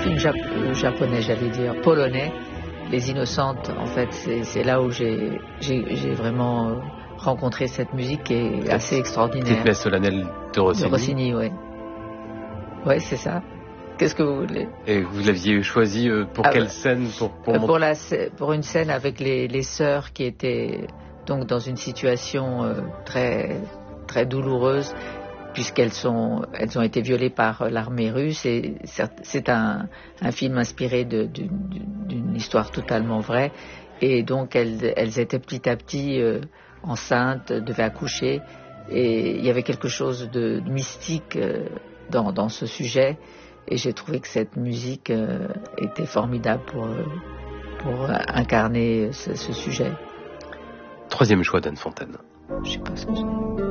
film japonais, j'allais dire, polonais, Les Innocentes. En fait, c'est là où j'ai vraiment rencontré cette musique qui est assez extraordinaire. Petite messe solennelle de Rossini. De Rossini, oui. Oui, c'est ça. Qu'est-ce que vous voulez? Et vous l'aviez choisi pour quelle scène? Pour une scène avec les sœurs qui étaient donc dans une situation très, très douloureuse, puisqu'elles ont été violées par l'armée russe. Et c'est un film inspiré d'une histoire totalement vraie. Et donc elles étaient petit à petit enceintes, devaient accoucher. Et il y avait quelque chose de mystique dans ce sujet. Et j'ai trouvé que cette musique était formidable pour incarner ce sujet. Troisième choix d'Anne Fontaine. Je sais pas ce que j'ai.